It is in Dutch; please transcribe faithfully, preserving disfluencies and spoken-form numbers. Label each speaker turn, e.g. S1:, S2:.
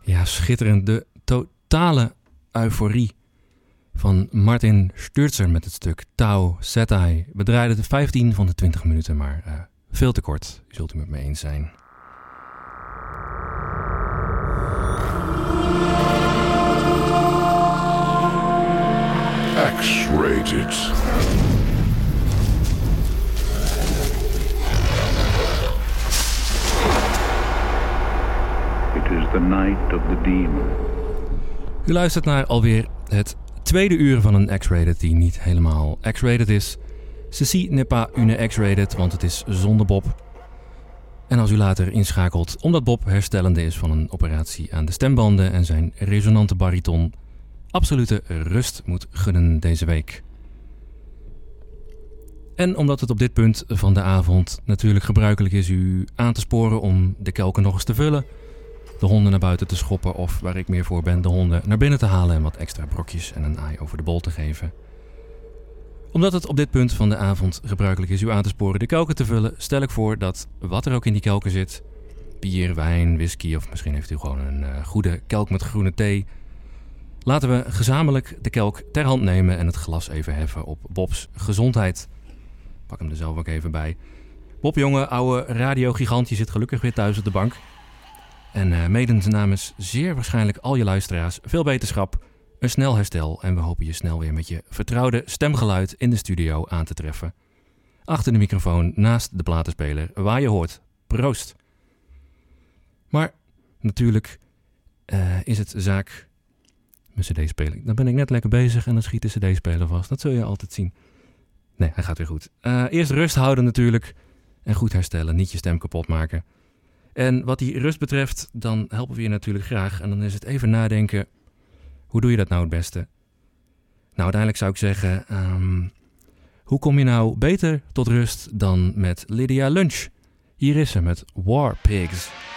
S1: Ja, schitterend. De totale euforie van Martin Sturzer met het stuk Tau Ceti. We draaiden de vijftien van de twintig minuten, maar uh, veel te kort. U zult u met me eens zijn.
S2: X-rated.
S3: It is the night of the demon.
S1: U luistert naar alweer het tweede uur van een X-rated die niet helemaal X-rated is. Ceci n'est pas une X-rated, want het is zonder Bob. En als u later inschakelt omdat Bob herstellende is van een operatie aan de stembanden en zijn resonante bariton absolute rust moet gunnen deze week. En omdat het op dit punt van de avond natuurlijk gebruikelijk is u aan te sporen om de kelken nog eens te vullen, de honden naar buiten te schoppen of, waar ik meer voor ben, de honden naar binnen te halen en wat extra brokjes en een aai over de bol te geven. Omdat het op dit punt van de avond gebruikelijk is u aan te sporen de kelken te vullen, stel ik voor dat wat er ook in die kelken zit, bier, wijn, whisky of misschien heeft u gewoon een uh, goede kelk met groene thee, laten we gezamenlijk de kelk ter hand nemen en het glas even heffen op Bob's gezondheid. Pak hem er zelf ook even bij. Bob, jongen, oude radiogigant, je zit gelukkig weer thuis op de bank. En uh, medens namens zeer waarschijnlijk al je luisteraars veel beterschap, een snel herstel en we hopen je snel weer met je vertrouwde stemgeluid in de studio aan te treffen. Achter de microfoon, naast de platenspeler, waar je hoort. Proost! Maar natuurlijk uh, is het zaak mijn cd-speler. Dan ben ik net lekker bezig en dan schiet de cd-speler vast. Dat zul je altijd zien. Nee, hij gaat weer goed. Uh, eerst rust houden natuurlijk en goed herstellen, niet je stem kapot maken. En wat die rust betreft, dan helpen we je natuurlijk graag. En dan is het even nadenken, hoe doe je dat nou het beste? Nou, uiteindelijk zou ik zeggen, um, hoe kom je nou beter tot rust dan met Lydia Lunch? Hier is ze met War Pigs.